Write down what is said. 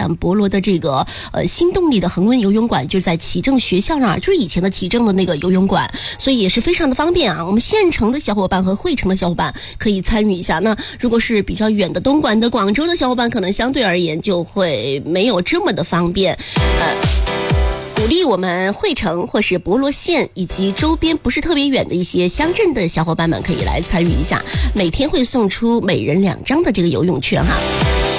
咱们博罗的这个新动力的恒温游泳馆，就是在启正学校那儿，就是以前的启正的那个游泳馆，所以也是非常的方便啊。我们县城的小伙伴和惠城的小伙伴可以参与一下。那如果是比较远的东莞的、广州的小伙伴，可能相对而言就会没有这么的方便。鼓励我们惠城或是博罗县以及周边不是特别远的一些乡镇的小伙伴们可以来参与一下，每天会送出每人2张的这个游泳券哈。